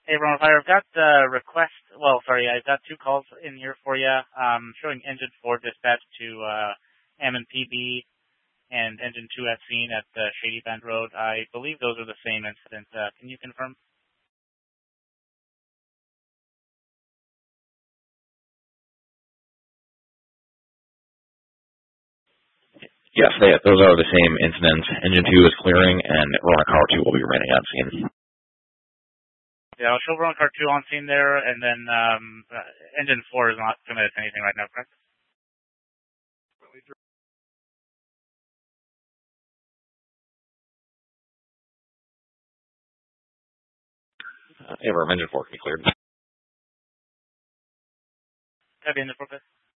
Hey, Ron Fire, I've got the request. Well, sorry, I've got two calls in here for you. Showing engine 4 dispatch to M&PB and engine 2 at scene at Shady Bend Road. I believe those are the same incident. Can you confirm? Yes, those are the same incidents. Engine 2 is clearing, and Roanoke Car 2 will be remaining on scene. Yeah, I'll show Roanoke Car 2 on scene there, and then engine 4 is not committed to anything right now, correct? Engine 4 can be cleared. Copy, engine 4, please.